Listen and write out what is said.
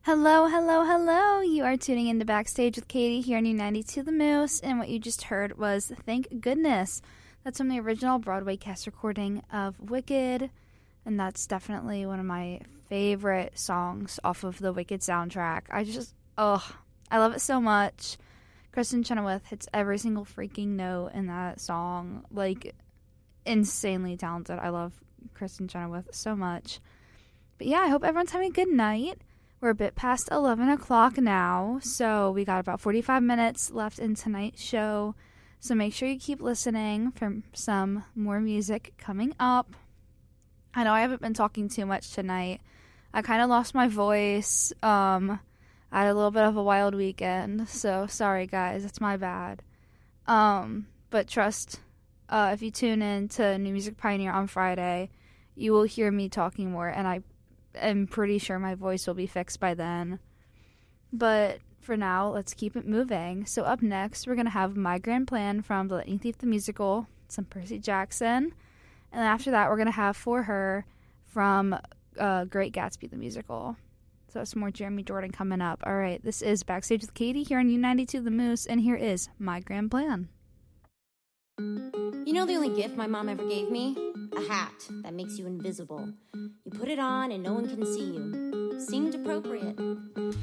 Hello, hello, hello. You are tuning into Backstage with Katie here on U92 The Moose, and what you just heard was Thank Goodness. That's from the original Broadway cast recording of Wicked, and that's definitely one of my favorite songs off of the Wicked soundtrack. I love it so much. Kristen Chenoweth hits every single freaking note in that song. Like, insanely talented. I love Kristen Chenoweth so much. But yeah, I hope everyone's having a good night. We're a bit past 11 o'clock now, so we got about 45 minutes left in tonight's show. So make sure you keep listening for some more music coming up. I know I haven't been talking too much tonight. I kind of lost my voice. I had a little bit of a wild weekend, so sorry guys, it's my bad. But trust, if you tune in to New Music Pioneer on Friday, you will hear me talking more, and I'm pretty sure my voice will be fixed by then. But for now, let's keep it moving. So up next, we're going to have My Grand Plan from The Lightning Thief the Musical, some Percy Jackson. And then after that, we're going to have For Her from Great Gatsby the Musical. So that's more Jeremy Jordan coming up. All right, this is Backstage with Katie here on U92 The Moose, and here is My Grand Plan. You know the only gift my mom ever gave me? A hat that makes you invisible. You put it on and no one can see you. Seemed appropriate.